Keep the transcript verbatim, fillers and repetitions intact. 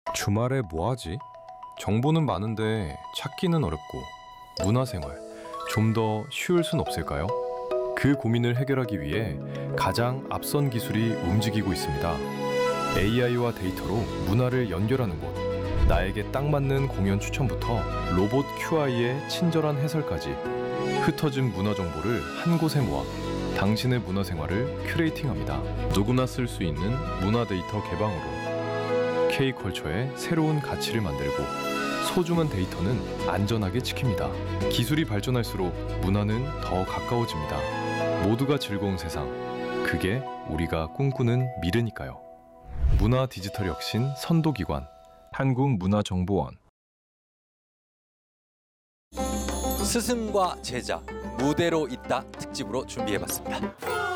주말에 뭐 하지? 정보는 많은데 찾기는 어렵고 문화생활 좀 더 쉬울 순 없을까요? 그 고민을 해결하기 위해 가장 앞선 기술이 움직이고 있습니다. 에이아이와 데이터로 문화를 연결하는 곳. 나에게 딱 맞는 공연 추천부터 로봇 큐아이의 친절한 해설까지 흩어진 문화 정보를 한 곳에 모아 당신의 문화생활을 큐레이팅합니다. 누구나 쓸 수 있는 문화 데이터 개방으로 K컬처의 새로운 가치를 만들고 소중한 데이터는 안전하게 지킵니다. 기술이 발전할수록 문화는 더 가까워집니다. 모두가 즐거운 세상, 그게 우리가 꿈꾸는 미래니까요. 문화 디지털 혁신 선도기관 한국문화정보원. 스승과 제자 무대로 있다 특집으로 준비해봤습니다.